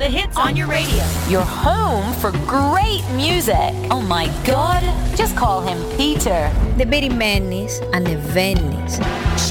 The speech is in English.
the hits on your radio. Your home for great music. Oh my God. Just call him Peter. Δεν περιμένεις, ανεβαίνεις.